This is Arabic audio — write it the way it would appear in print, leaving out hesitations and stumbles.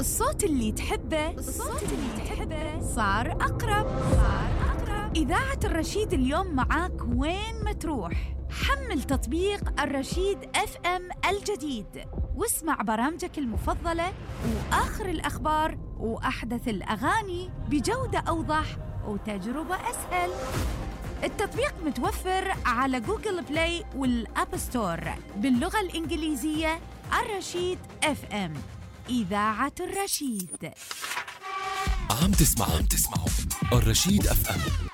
الصوت اللي تحبه صار أقرب. إذاعة الرشيد اليوم معاك وين ما تروح. حمل تطبيق الرشيد FM الجديد واسمع برامجك المفضلة وآخر الأخبار وأحدث الأغاني بجودة أوضح وتجربة أسهل. التطبيق متوفر على جوجل بلاي والأب ستور باللغة الإنجليزية. الرشيد FM، إذاعة الرشيد. عم تسمعوا الرشيد FM.